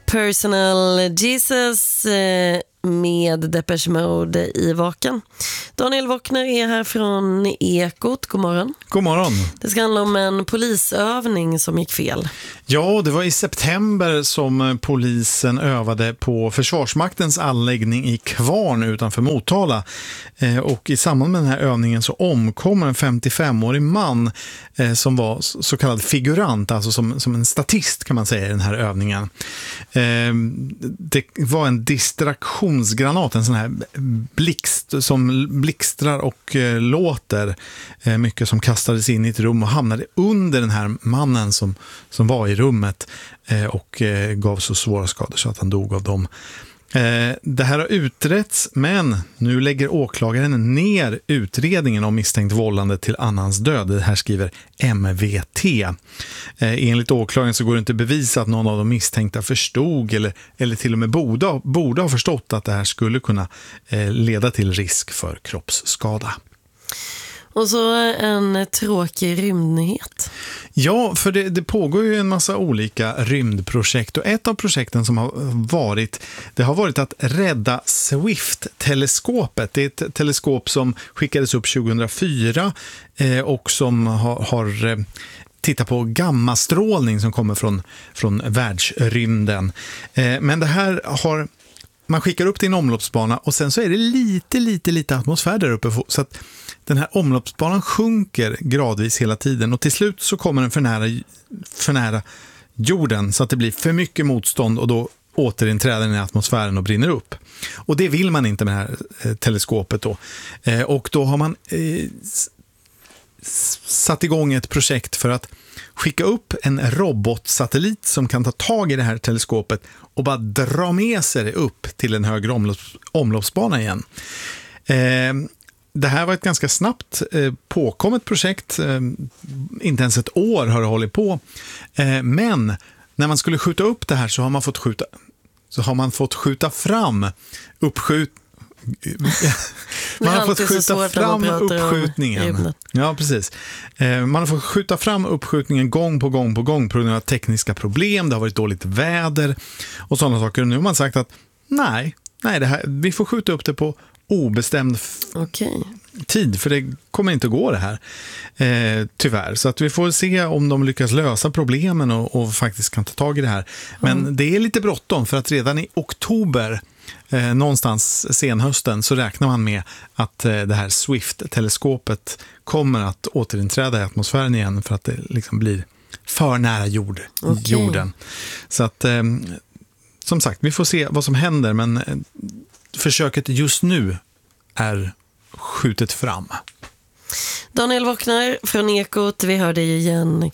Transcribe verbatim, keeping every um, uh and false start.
Personal Jesus eh, med Depeche Mode i Vaken. Daniel Wockner är här från Ekot. God morgon. God morgon. Det ska handla om en polisövning som gick fel. Ja, det var i september som polisen övade på Försvarsmaktens anläggning i Kvarn utanför Motala. Eh, och i samband med den här övningen så omkom en femtiofemårig man eh, som var så kallad figurant, alltså som, som en statist kan man säga i den här övningen. Eh, det var en distraktionsgranat, en sån här blixt som blixtrar och eh, låter eh, mycket, som kastades in i ett rum och hamnade under den här mannen som, som var i rummet eh, och eh, gav så svåra skador så att han dog av dem. Eh, det här har utretts, men nu lägger åklagaren ner utredningen om misstänkt vållande till annans död. Det här skriver M V T. Eh, enligt åklagaren så går det inte bevisa att någon av de misstänkta förstod eller, eller till och med borde, borde ha förstått att det här skulle kunna eh, leda till risk för kroppsskada. Och så en tråkig rymdnyhet. Ja, för det, det pågår ju en massa olika rymdprojekt, och ett av projekten som har varit, det har varit att rädda Swift-teleskopet. Det är ett teleskop som skickades upp tjugohundrafyra eh, och som har, har eh, tittat på gammastrålning som kommer från, från världsrymden. Eh, men det här har... Man skickar upp till en omloppsbana och sen så är det lite, lite, lite atmosfär där uppe, så att den här omloppsbanan sjunker gradvis hela tiden och till slut så kommer den för nära, för nära jorden så att det blir för mycket motstånd och då återinträder den i atmosfären och brinner upp. Och det vill man inte med det här eh, teleskopet då. Eh, och då har man eh, satt igång ett projekt för att skicka upp en robotsatellit som kan ta tag i det här teleskopet och bara dra med sig det upp till en högre omlopps- omloppsbana igen. Eh, det här var ett ganska snabbt eh, påkommet projekt. Eh, inte ens ett år har det hållit på. Eh, men när man skulle skjuta upp det här så har man fått skjuta, så har man fått skjuta fram uppskjut man har fått skjuta fram uppskjutningen. Ja, precis. Man har fått skjuta fram uppskjutningen gång på gång på gång på grund av tekniska problem. Det har varit dåligt väder och sådana saker. Nu har man sagt att nej, nej det här, vi får skjuta upp det på obestämd f- okay. tid, för det kommer inte att gå det här. Eh, tyvärr. Så att vi får se om de lyckas lösa problemen och, och faktiskt kan ta tag i det här. Men mm. det är lite bråttom, för att redan i oktober Eh, någonstans senhösten så räknar man med att eh, det här Swift-teleskopet kommer att återinträda i atmosfären igen, för att det liksom blir för nära jord, okay. jorden. Så att eh, som sagt, vi får se vad som händer, men eh, försöket just nu är skjutet fram. Daniel Wockner från Ekot, vi hör dig igen